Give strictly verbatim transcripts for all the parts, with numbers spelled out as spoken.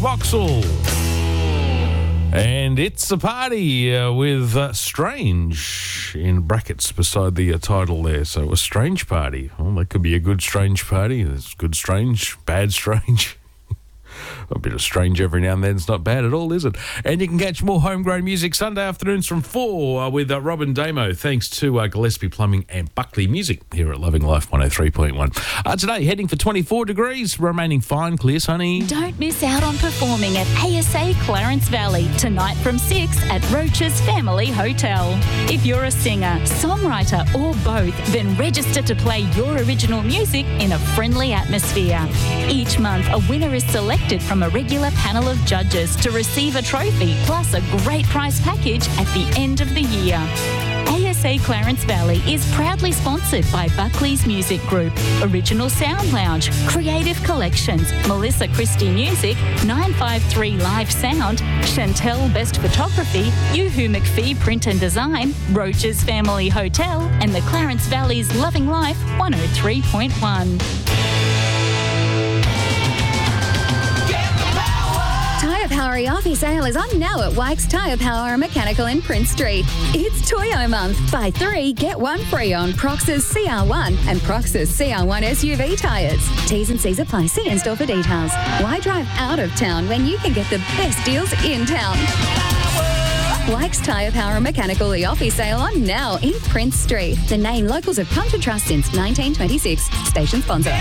Vauxhall. And it's a party uh, with uh, Strange in brackets beside the uh, title there. So a strange party. Well, that could be a good strange party. There's good strange, bad strange. A bit of strange every now and then. It's not bad at all, is it? And you can catch more homegrown music Sunday afternoons from four uh, with uh, Robin Damo, thanks to uh, Gillespie Plumbing and Buckley Music here at Loving Life one oh three point one. Uh, today, heading for twenty-four degrees, remaining fine, clear, sunny. Don't miss out on performing at A S A Clarence Valley tonight from six at Roach's Family Hotel. If you're a singer, songwriter or both, then register to play your original music in a friendly atmosphere. Each month, a winner is selected from a regular panel of judges to receive a trophy plus a great prize package at the end of the year. A S A Clarence Valley is proudly sponsored by Buckley's Music Group, Original Sound Lounge, Creative Collections, Melissa Christie Music, nine five three Live Sound, Chantel Best Photography, Yoo-Hoo McPhee Print and Design, Roach's Family Hotel, and the Clarence Valley's Loving Life one oh three point one. Tyre Power Yaffe sale is on now at Wykes Tyre Power Mechanical in Prince Street. It's Toyo month. Buy three, get one free on Prox's C R one and Prox's C R one S U V tyres. T's and C's apply. See in store for details. Why drive out of town when you can get the best deals in town? Wykes Tyre Power Mechanical Yaffe sale on now in Prince Street. The name locals have come to trust since nineteen twenty-six. Station sponsor.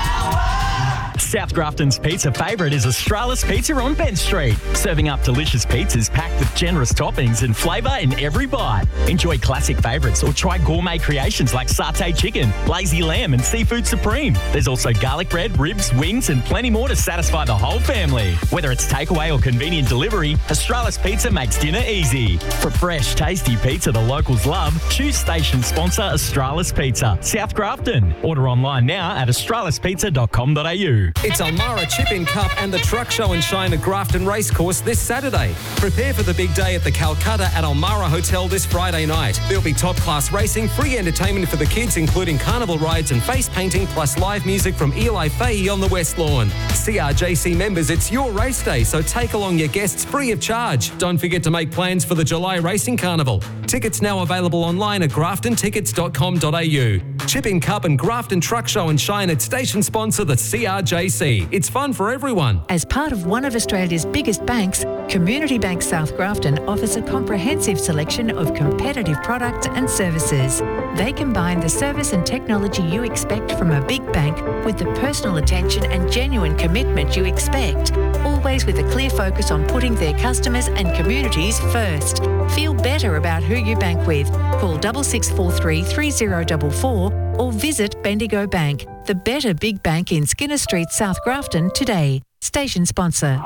South Grafton's pizza favourite is Australis Pizza on Bent Street, serving up delicious pizzas packed with generous toppings and flavour in every bite. Enjoy classic favourites or try gourmet creations like satay chicken, lazy lamb and seafood supreme. There's also garlic bread, ribs, wings and plenty more to satisfy the whole family. Whether it's takeaway or convenient delivery, Australis Pizza makes dinner easy. For fresh, tasty pizza the locals love, choose station sponsor Australis Pizza, South Grafton. Order online now at australis pizza dot com dot a u. It's Almara Chip-In Cup and the Truck Show and Shine at Grafton Racecourse this Saturday. Prepare for the big day at the Calcutta at Almara Hotel this Friday night. There'll be top-class racing, free entertainment for the kids, including carnival rides and face painting, plus live music from Eli Fahey on the West Lawn. C R J C members, it's your race day, so take along your guests free of charge. Don't forget to make plans for the July Racing Carnival. Tickets now available online at grafton tickets dot com dot a u. Chip-In Cup and Grafton Truck Show and Shine at station sponsor the C R J C. It's fun for everyone. As part of one of Australia's biggest banks, Community Bank South Grafton offers a comprehensive selection of competitive products and services. They combine the service and technology you expect from a big bank with the personal attention and genuine commitment you expect, always with a clear focus on putting their customers and communities first. Feel better about who you bank with. Call six six four three, three zero four four or visit Bendigo Bank, the better big bank in Skinner Street, South Grafton today. Station sponsor.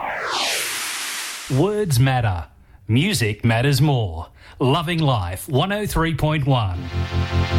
Words matter. Music matters more. Loving Life one oh three point one.